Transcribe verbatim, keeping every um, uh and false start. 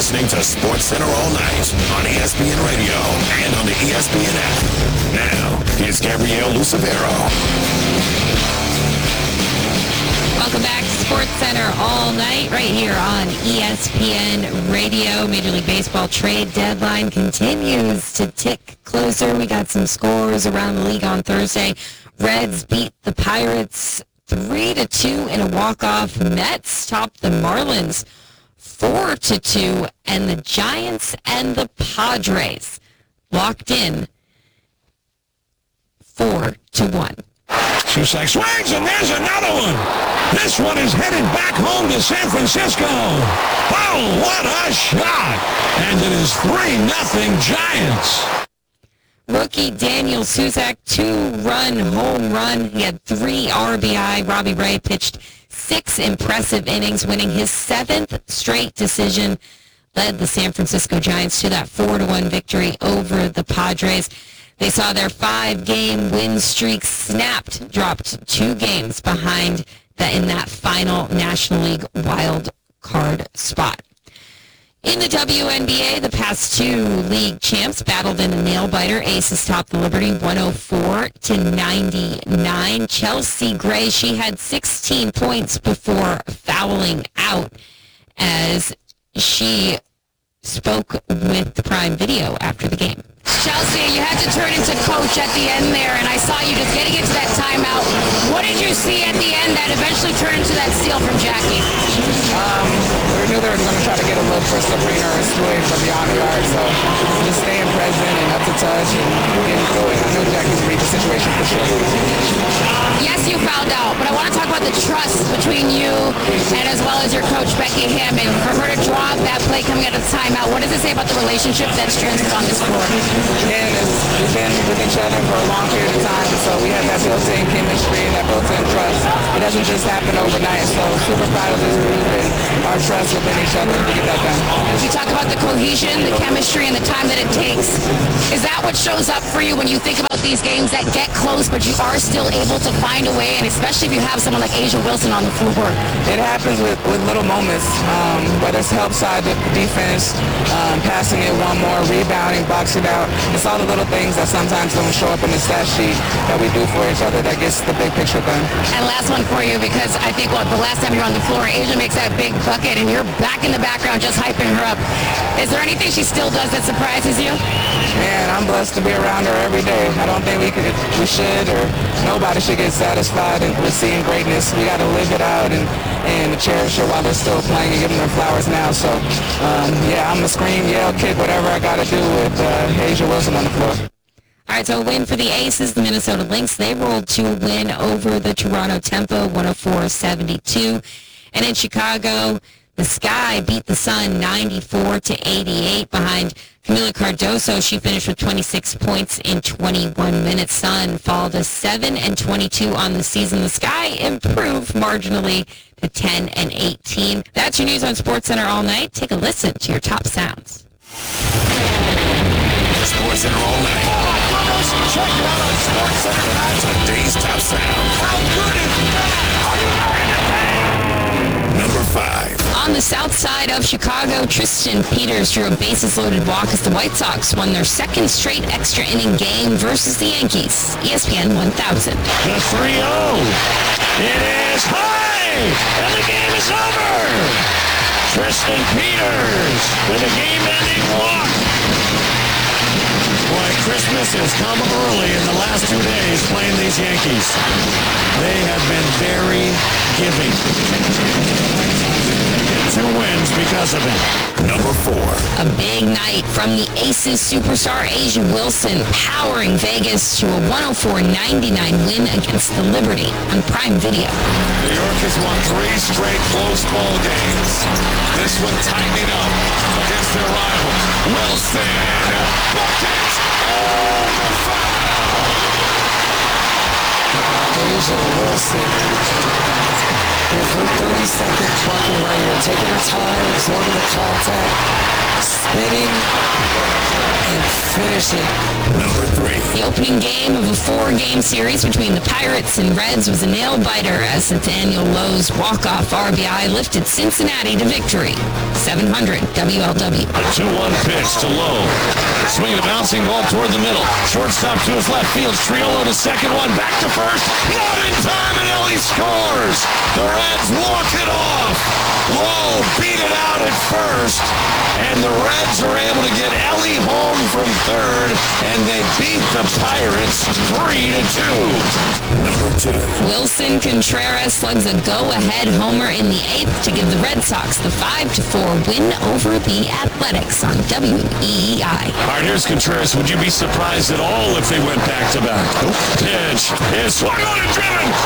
listening to Sports Center all night on E S P N Radio and on the E S P N app. Now, here's Gabrielle Lucevero. Welcome back to Sports Center all night right here on E S P N Radio. Major League Baseball trade deadline continues to tick closer. We got some scores around the league on Thursday. Reds beat the Pirates three to two in a walk-off. Mets topped the Marlins four to two, and the Giants and the Padres locked in four to one. Susac swings, and there's another one. This one is headed back home to San Francisco. Oh, what a shot! And it is three nothing Giants. Rookie Daniel Susac, two-run home run. He had three R B I. Robbie Ray pitched six impressive innings, winning his seventh straight decision, led the San Francisco Giants to that four to one victory over the Padres. They saw their five-game win streak snapped, dropped two games behind that in that final National League wild card spot. In the W N B A, the past two league champs battled in a nail-biter. Aces topped the Liberty one oh four to ninety-nine. Chelsea Gray, she had sixteen points before fouling out as she spoke with the Prime Video after the game. Chelsea, you had to turn into coach at the end there, and I saw you just getting into that timeout. What did you see at the end that eventually turned into that steal from Jackie? Um, we knew they were going to try to get a look for Sabrina or Sway from beyond the arc, so just staying present and up to touch and getting through it. I knew Jackie could read the situation for sure. Yes, you fouled out, but I want to talk about the trust between you and as well as your coach, Becky Hammond. For her to drop that play coming out of the timeout, what does it say about the relationship that's transferred on this floor? And we've been with each other for a long period of time, so we have that built-in chemistry and that built-in trust. It doesn't just happen overnight, so super proud of this group and our trust within each other to get that done. You talk about the cohesion, the chemistry, and the time that it takes. Is that what shows up for you when you think about these games that get close, but you are still able to find a way, and especially if you have someone like A'ja Wilson on the floor? It happens with, with little moments, um, whether it's help side the defense, um, passing it one more, rebounding, boxing out. It's all the little things that sometimes don't show up in the stat sheet that we do for each other that gets the big picture done. And last one for you, because I think well, the last time you were on the floor, A'ja makes that big bucket, and you're back in the background just hyping her up. Is there anything she still does that surprises you? Man, I'm blessed to be around her every day. I don't think we could, we should, or nobody should get satisfied with seeing greatness. We got to live it out and, and cherish her while they're still playing and giving her flowers now. So, um, yeah, I'm going to scream, yell, kick, whatever I got to do with uh, A'ja Wilson on the floor. All right, so a win for the Aces. The Minnesota Lynx, they rolled to a win over the Toronto Tempo, one oh four seventy-two. And in Chicago, the Sky beat the Sun ninety-four to eighty-eight behind Camila Cardoso. She finished with twenty-six points in twenty-one minutes. Sun fall to seven and twenty-two on the season. The Sky improved marginally to ten and eighteen. That's your news on SportsCenter all night. Take a listen to your top sounds. SportsCenter all night. Check it out on SportsCenter tonight. Today's top sound. How good is that? Number five. On the south side of Chicago, Tristan Peters drew a bases-loaded walk as the White Sox won their second straight extra inning game versus the Yankees. E S P N one thousand. The three oh. It is high, and the game is over. Tristan Peters with a game-ending walk. Boy, Christmas has come early in the last two days playing these Yankees. They have been very giving. Two wins because of it. Number four. A big night from the Aces superstar A'ja Wilson, powering Vegas to a one oh four ninety-nine win against the Liberty on Prime Video. New York has won three straight close ball games. This one tightening up against their rival. Wilson. Bucket. Oh, the foul. A'ja Wilson. Every thirty seconds bucket right here, taking her time, absorbing the contact, spinning, and finishing. Number three. The opening game of a four-game series between the Pirates and Reds was a nail-biter as Nathaniel Lowe's walk-off R B I lifted Cincinnati to victory, seven hundred W L W. A two one pitch to Lowe. Swinging a bouncing ball toward the middle. Shortstop to his left field. Triolo to second one. Back to first. Not in time, and Ellie scores. The Reds walk it off. Lowe beat it out at first. And the Reds are able to get Ellie home from third. And they beat the Pirates three to two. Number two. Wilson Contreras slugs a go-ahead homer in the eighth to give the Red Sox the five to four win over the Athletics on W E E I. All right, here's Contreras. Would you be surprised at all if they went back-to-back? Pitch is swung on and driven.